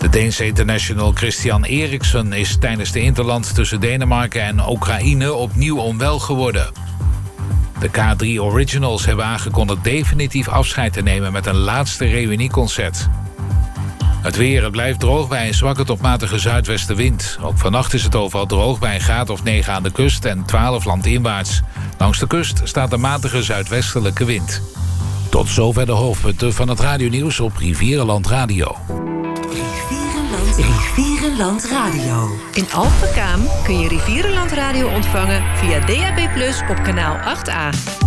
De Deense international Christian Eriksen is tijdens de interland tussen Denemarken en Oekraïne opnieuw onwel geworden. De K3 Originals hebben aangekondigd definitief afscheid te nemen met een laatste reunieconcert. Het weer, het blijft droog bij een zwakke tot matige zuidwestenwind. Ook vannacht is het overal droog bij een graad of 9 aan de kust en 12 landinwaarts. Langs de kust staat een matige zuidwestelijke wind. Tot zover de hoofdpunten van het radionieuws op Rivierenland Radio. Rivierenland Radio. In Alphenkaam kun je Rivierenland Radio ontvangen via DAB+ op kanaal 8A.